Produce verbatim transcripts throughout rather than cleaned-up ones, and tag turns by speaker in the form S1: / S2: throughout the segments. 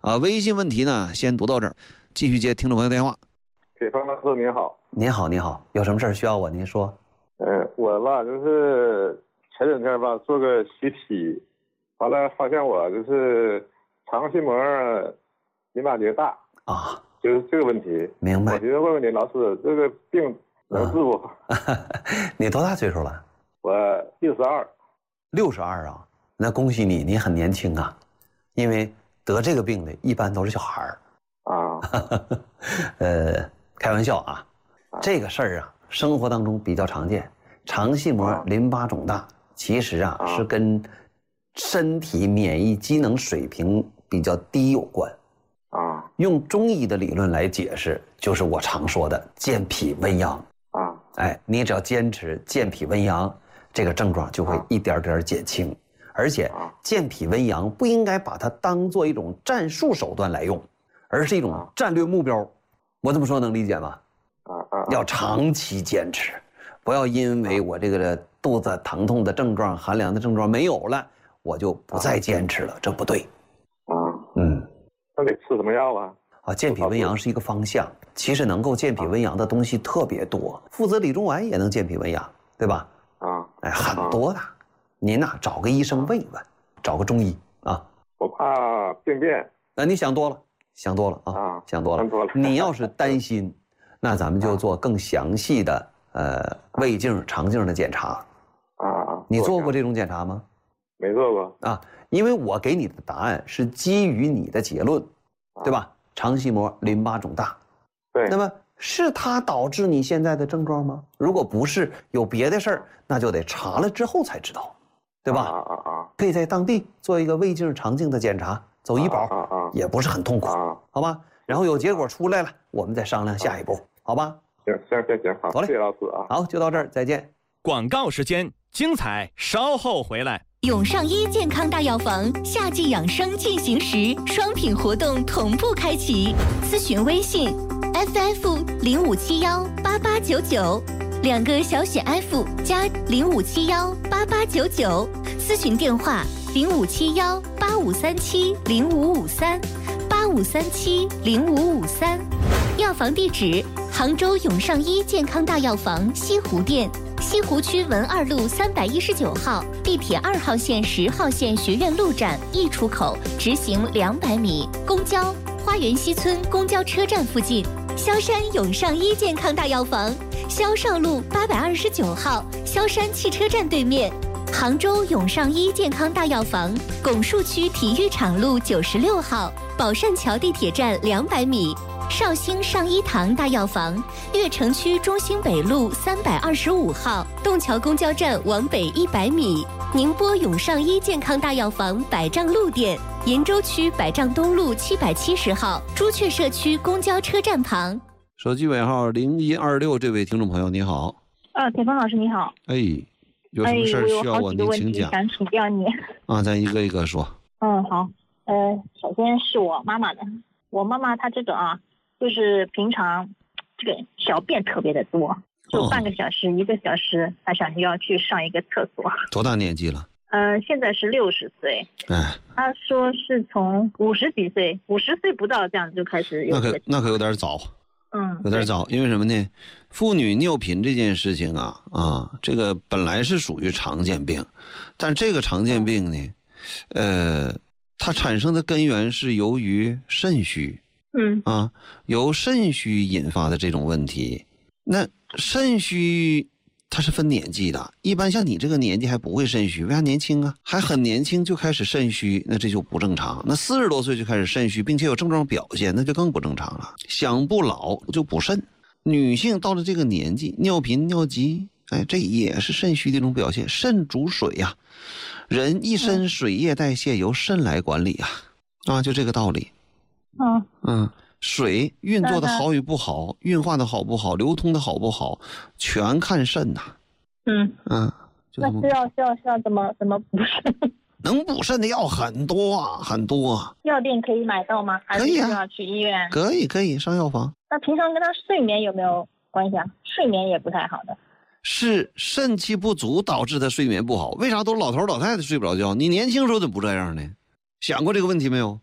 S1: 啊，微信问题呢先读到这儿，继续接听众朋友电话。
S2: 铁峰老师您好。
S1: 您好，您好，有什么事需要我？您说。
S2: 嗯，我吧就是前两天吧做个习题，完了发现我就是肠系膜淋巴结大
S1: 啊，
S2: 就是这个问题。
S1: 明白。
S2: 我觉得问问您老师，这个病能治不？
S1: 啊、你多大岁数了？
S2: 我六十二。
S1: 六十二啊，那恭喜你，你很年轻啊，因为得这个病的一般都是小孩儿
S2: 啊。
S1: 呃，开玩笑啊，这个事儿啊，生活当中比较常见。肠系膜淋巴肿大，其实啊是跟身体免疫机能水平比较低有关。
S2: 啊，
S1: 用中医的理论来解释，就是我常说的健脾温阳。
S2: 啊，
S1: 哎，你只要坚持健脾温阳，这个症状就会一点点减轻。而且健脾温阳不应该把它当做一种战术手段来用，而是一种战略目标。我这么说能理解吗？
S2: 啊啊，
S1: 要长期坚持，不要因为我这个肚子疼痛的症状、寒凉的症状没有了，我就不再坚持了，这不对。
S2: 啊，
S1: 嗯，
S2: 那得吃什么药啊？
S1: 啊，健脾温阳是一个方向，其实能够健脾温阳的东西特别多，附子理中丸也能健脾温阳，对吧？
S2: 啊，
S1: 哎，很多的。您呐，找个医生问一问，找个中医啊。
S2: 我怕病变。
S1: 那你想多了，想多了啊，啊想多了。
S2: 想多了。
S1: 你要是担心，那咱们就做更详细的呃胃镜、肠镜的检查。
S2: 啊，
S1: 你做过这种检查吗？
S2: 没做过
S1: 啊，因为我给你的答案是基于你的结论，对吧？肠系膜淋巴肿大，
S2: 对。
S1: 那么是它导致你现在的症状吗？如果不是，有别的事儿，那就得查了之后才知道。对吧？
S2: 啊啊啊！
S1: 可以在当地做一个胃镜、肠镜的检查，走医保，
S2: 啊啊，
S1: 也不是很痛苦，好吧？然后有结果出来了，我们再商量下一步，好吧？
S2: 行行行行，好，
S1: 好嘞，
S2: 谢谢老师啊。
S1: 好，就到这儿，再见。
S3: 广告时间，精彩稍后回来。
S4: 永上医健康大药房夏季养生进行时，双品活动同步开启，咨询微信 F F 零五七幺八八九九。两个小写 F 加零五七幺八八九九，咨询电话零五七幺八五三七零五五三八五三七零五五三，药房地址杭州永上医健康大药房西湖店，西湖区文二路三百一十九号，地铁二号线、十号线学院路站 E 出口，直行两百米，公交花园西村公交车站附近。萧山永上医健康大药房，萧少路八百二十九号，萧山汽车站对面。杭州永上医健康大药房，拱墅区体育场路九十六号，宝善桥地铁站两百米。绍兴上医堂大药房，悦城区中兴北路三百二十五号，洞桥公交站往北一百米。宁波永上医健康大药房百丈路店，鄞州区百丈东路七百七十号，朱雀社区公交车站旁。
S1: 手机尾号零一二六，这位听众朋友你好。
S5: 呃，铁峰老师你好。
S1: 哎，有什么事需要我？您请讲。
S5: 想请教你。
S1: 啊，咱一个一个说。
S5: 嗯，好。呃，首先是我妈妈的，我妈妈她这个啊，就是平常这个小便特别的多。就半个小时、哦、一个小时，他想要去上一个厕所。
S1: 多大年纪了？
S5: 呃，现在是六十岁。
S1: 哎，
S5: 他说是从五十几岁，五十岁不到这样就开始有。
S1: 那可那可有点早。
S5: 嗯，
S1: 有点早，因为什么呢？妇女尿频这件事情啊啊，这个本来是属于常见病，但这个常见病呢，呃，它产生的根源是由于肾虚。
S5: 嗯
S1: 啊，由肾虚引发的这种问题。那肾虚它是分年纪的，一般像你这个年纪还不会肾虚，为啥年轻啊？还很年轻就开始肾虚，那这就不正常。那四十多岁就开始肾虚，并且有症状表现，那就更不正常了。想不老就补肾，女性到了这个年纪，尿频尿急，哎，这也是肾虚的一种表现。肾主水呀、啊，人一身水液代谢由肾来管理啊，啊，就这个道理。
S5: 嗯
S1: 嗯。水运作的好与不好，运化的好不好，流通的好不好，全看肾呐。
S5: 嗯
S1: 嗯，
S5: 那需要需要需要怎么怎么补肾？
S1: 能补肾的药很多啊，很多啊。
S5: 药店可以买到吗？还是需要去医院？
S1: 可以可以上药房。
S5: 那平常跟他睡眠有没有关系啊？睡眠也不太好的。
S1: 是肾气不足导致他睡眠不好。为啥都老头老太太睡不着觉？你年轻时候怎么不这样呢？想过这个问题没有？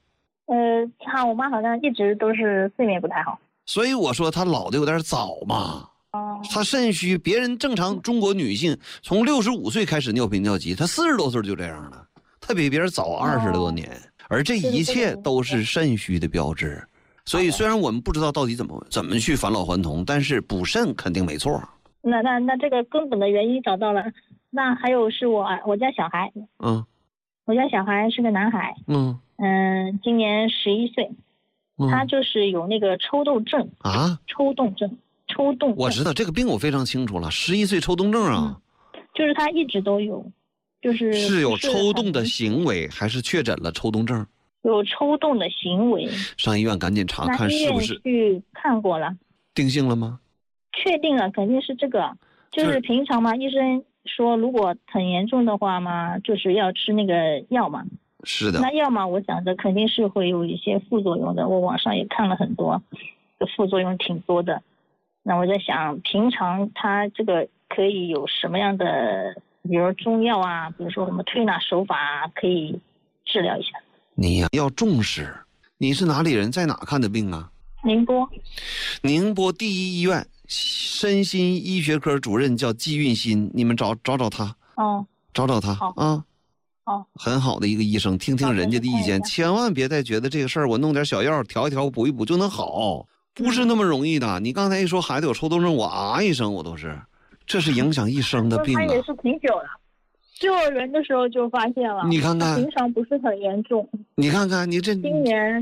S5: 呃，他我妈好像一直都是睡眠不太好。
S1: 所以我说她老的有点早嘛。
S5: 哦。
S1: 她肾虚，别人正常中国女性从六十五岁开始尿频尿急，她四十多岁就这样了，她比别人早二十多年。哦，而这一切都是肾虚的标志。所以虽然我们不知道到底怎么怎么去返老还童，但是补肾肯定没错。
S5: 那那那这个根本的原因找到了。那还有是我我家小孩，
S1: 嗯，
S5: 我家小孩是个男孩，
S1: 嗯
S5: 嗯，今年十一岁，
S1: 嗯，
S5: 他就是有那个抽动症
S1: 啊，
S5: 抽动症，抽动症。
S1: 我知道这个病我非常清楚了，十一岁抽动症啊，
S5: 嗯，就是他一直都有，就是
S1: 是有抽动的行为，还是确诊了抽动症？
S5: 有抽动的行为。
S1: 上医院赶紧查看是不是。
S5: 去看过了。
S1: 定性了吗？
S5: 确定了，肯定是这个。就是平常嘛，医生说如果很严重的话嘛，就是要吃那个药嘛。
S1: 是的。
S5: 那药嘛，我想着肯定是会有一些副作用的。我网上也看了很多，副作用挺多的。那我在想，平常他这个可以有什么样的，比如中药啊，比如说什么推拿手法啊，可以治疗一下。
S1: 你呀，要重视。你是哪里人？在哪看的病啊？
S5: 宁波。
S1: 宁波第一医院身心医学科主任叫季运新，你们找找找他。
S5: 哦。
S1: 找找他啊。
S5: 哦。
S1: 很好的一个医生，听听人家的意见，千万别再觉得这个事儿我弄点小药调一调补一补就能好，不是那么容易的。你刚才一说孩子有抽动症，我啊一声我都是，这是影响一生的病啊。
S5: 他也是挺久了。幼儿园的时候就发现了，
S1: 你看看，
S5: 平常不是很严重。
S1: 你看看，你这
S5: 今年